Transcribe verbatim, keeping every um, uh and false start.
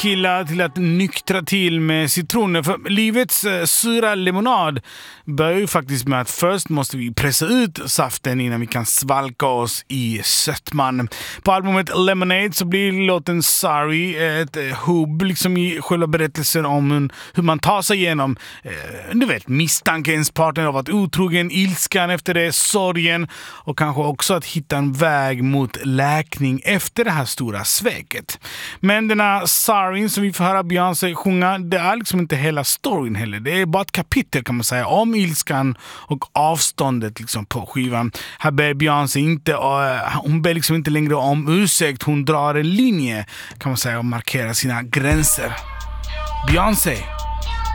killar till att nyktra till med citroner. För livets uh, sura limonad börjar ju faktiskt med att först måste vi pressa ut saften innan vi kan svalka oss i sötman. På albumet Lemonade så blir låten Sorry ett uh, hubb liksom i själva berättelsen om hur, hur man tar sig igenom uh, du vet, misstankens partner av att otrogen, ilskan efter det, sorgen och kanske också att hitta en väg mot läkning efter det här stora sveket. Men den här Sorry som vi får höra Beyoncé sjunga, det är liksom inte hela storyn heller. Det är bara ett kapitel kan man säga om ilskan och avståndet liksom på skivan. Här ber Beyoncé inte, uh, hon ber liksom inte längre om ursäkt, hon drar en linje kan man säga och markerar sina gränser. Beyoncé